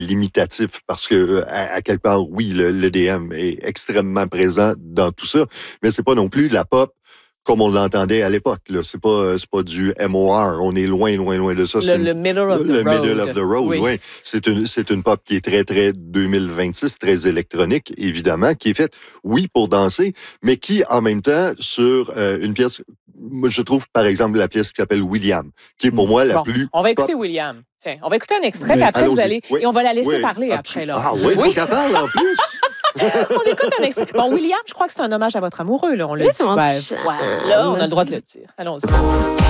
limitatif parce que, à quelque part, oui, l'EDM est extrêmement présent dans tout ça, mais c'est pas non plus la pop comme on l'entendait à l'époque. Là. C'est pas du MOR. On est loin, loin, loin de ça. Le middle of the road. Le middle of the road, oui. Oui. C'est une pop qui est très, très 2026, très électronique, évidemment, qui est faite, oui, pour danser, mais qui, en même temps, sur une pièce... Moi, je trouve, par exemple, la pièce qui s'appelle William, qui est pour moi la plus... On va écouter William. Tiens, on va écouter un extrait, puis après, vous allez... Oui. Et on va la laisser parler après, là. Ah oui, il faut qu'elle parle, en plus! On écoute un extrait. Bon, William, je crois que c'est un hommage à votre amoureux, là. On l'a dit. Oui, c'est mon Voilà, on a le droit de le dire. Allons-y.